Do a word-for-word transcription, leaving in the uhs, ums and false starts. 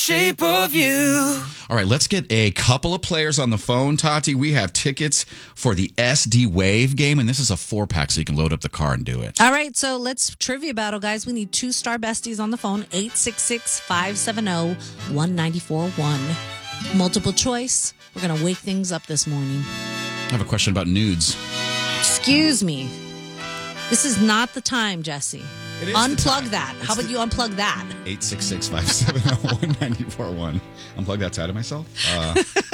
Shape of you. All right, let's get a couple of players on the phone, Tati. We have tickets for the S D Wave game, and this is a four-pack, so you can load up the car and do it. All right, so let's trivia battle, guys. We need two star besties on the phone, eight six six, five seven zero, one nine four one. Multiple choice. We're going to wake things up this morning. I have a question about nudes. Excuse me. This is not the time, Jesse. It is Unplug that. How about you unplug that? eight six six, five seven zero, one nine four one. Unplug that side of myself? Uh...